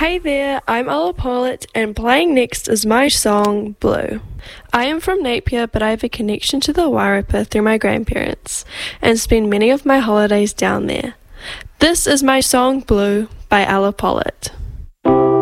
Hey there, I'm Ella Paulette, and playing next is my song, Blue. I am from Napier, but I have a connection to the Wairarapa through my grandparents, and spend many of my holidays down there. This is my song, Blue, by Ella Paulette.